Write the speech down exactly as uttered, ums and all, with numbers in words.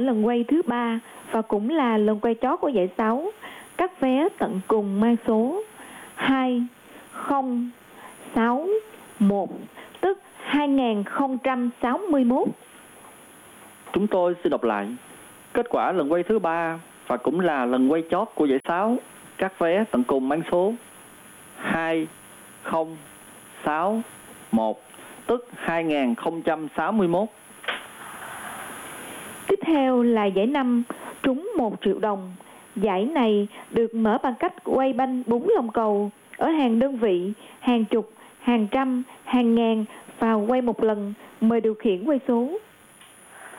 lần quay thứ ba và cũng là lần quay chót của giải sáu. Các vé tận cùng mang số hai không sáu một, tức hai nghìn không trăm sáu mươi mốt. Chúng tôi xin đọc lại. Kết quả lần quay thứ ba và cũng là lần quay chót của giải sáu. Các vé tận cùng mang số hai không sáu một, tức hai nghìn không trăm sáu mươi mốt. Tiếp theo là giải năm, trúng một triệu đồng. Giải này được mở bằng cách quay banh bốn lồng cầu ở hàng đơn vị, hàng chục, hàng trăm, hàng ngàn và quay một lần. Mời điều khiển quay số.